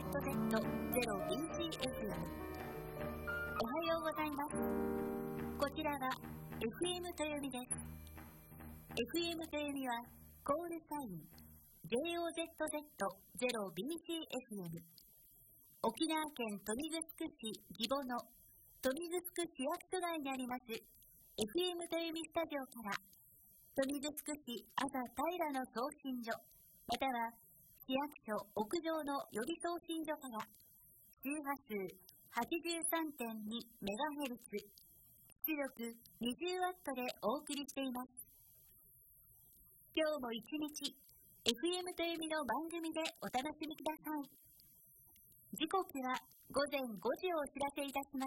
JOZZ0BGFM。 おはようございます。こちらは FM 豊美です。 FM 豊美はコールサイン JOZZ0BGFM。 沖縄県豊見城市義母の豊見城市役所内にあります FM 豊美スタジオから豊見城市朝平の送信所または市役所屋上の予備送信所から周波数 83.2MHz 出力 20W でお送りしています。今日も一日 FM 豊美の番組でお楽しみください。時刻は午前5時をお知らせいたします。